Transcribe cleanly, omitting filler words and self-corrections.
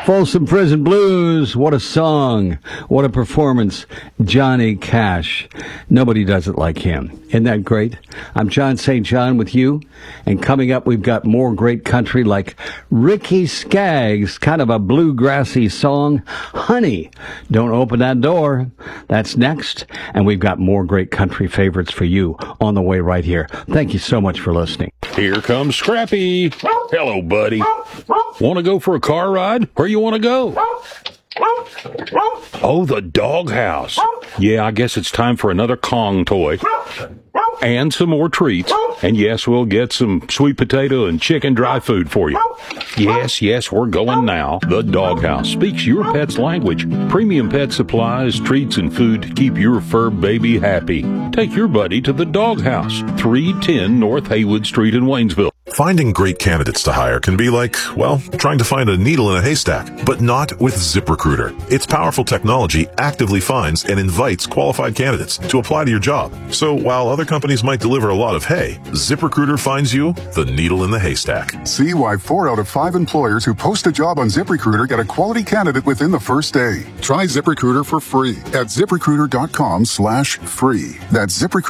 Folsom Prison Blues. What a song. What a performance. Johnny Cash. Nobody does it like him. Isn't that great? I'm John St. John with you. And coming up, we've got more great country like Ricky Skaggs, kind of a bluegrassy song, Honey, Don't Open That Door. That's next. And we've got more great country favorites for you on the way right here. Thank you so much for listening. Here comes Scrappy. Hello, buddy. Want to go for a car ride? Where you want to go? Oh, the doghouse. Yeah, I guess it's time for another Kong toy. And some more treats. And yes, we'll get some sweet potato and chicken dry food for you. Yes, we're going now. The Doghouse speaks your pet's language. Premium pet supplies, treats, and food to keep your fur baby happy. Take your buddy to the Doghouse, 310 North Haywood Street in Waynesville. Finding great candidates to hire can be like, well, trying to find a needle in a haystack, but not with ZipRecruiter. Its powerful technology actively finds and invites qualified candidates to apply to your job. So while other companies might deliver a lot of hay, ZipRecruiter finds you the needle in the haystack. See why 4 out of 5 employers who post a job on ZipRecruiter get a quality candidate within the first day. Try ZipRecruiter for free at ZipRecruiter.com/free. That's ZipRecruiter.